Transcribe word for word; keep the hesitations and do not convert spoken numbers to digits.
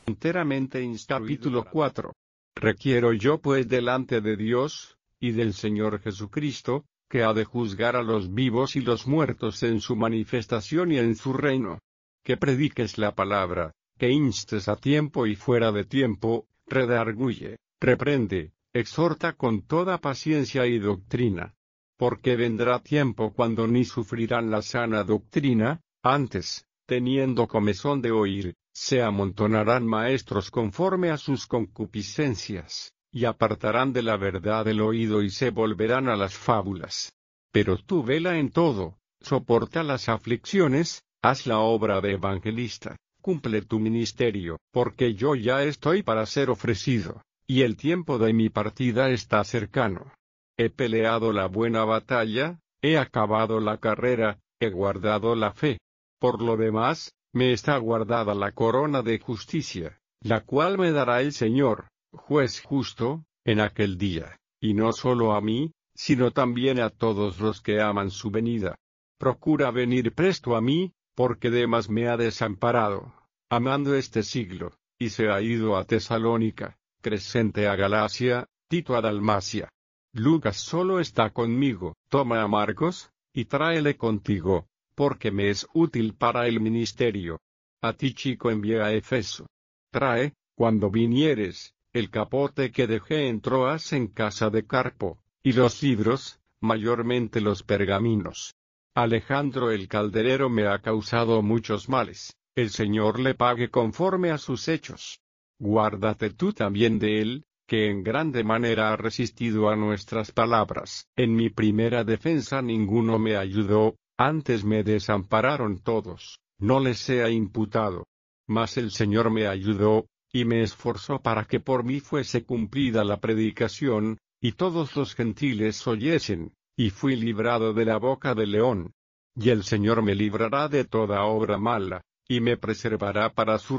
enteramente instruido. Capítulo cuatro. Requiero yo pues delante de Dios, y del Señor Jesucristo, que ha de juzgar a los vivos y los muertos en su manifestación y en su reino, que prediques la palabra, que instes a tiempo y fuera de tiempo, redarguye, reprende, exhorta con toda paciencia y doctrina. Porque vendrá tiempo cuando ni sufrirán la sana doctrina, antes, teniendo comezón de oír, se amontonarán maestros conforme a sus concupiscencias, y apartarán de la verdad el oído y se volverán a las fábulas. Pero tú vela en todo, soporta las aflicciones, haz la obra de evangelista, cumple tu ministerio, porque yo ya estoy para ser ofrecido, y el tiempo de mi partida está cercano. He peleado la buena batalla, he acabado la carrera, he guardado la fe. Por lo demás, me está guardada la corona de justicia, la cual me dará el Señor, juez justo, en aquel día, y no solo a mí, sino también a todos los que aman su venida. Procura venir presto a mí, porque Demas me ha desamparado, amando este siglo, y se ha ido a Tesalónica, Crescente a Galacia, Tito a Dalmacia. Lucas solo está conmigo. Toma a Marcos, y tráele contigo, porque me es útil para el ministerio. A ti, Chico, envié a Efeso. Trae, cuando vinieres, el capote que dejé en Troas en casa de Carpo, y los libros, mayormente los pergaminos. Alejandro el calderero me ha causado muchos males, el Señor le pague conforme a sus hechos. Guárdate tú también de él, que en grande manera ha resistido a nuestras palabras. En mi primera defensa ninguno me ayudó, antes me desampararon todos, no les sea imputado. Mas el Señor me ayudó, y me esforzó para que por mí fuese cumplida la predicación, y todos los gentiles oyesen, y fui librado de la boca del león. Y el Señor me librará de toda obra mala, y me preservará para su